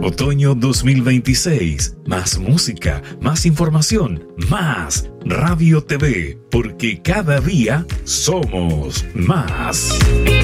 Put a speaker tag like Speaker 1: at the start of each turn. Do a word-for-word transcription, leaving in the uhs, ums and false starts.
Speaker 1: Otoño dos mil veintiséis. Más música, más información, más Radio T V, porque cada día somos más.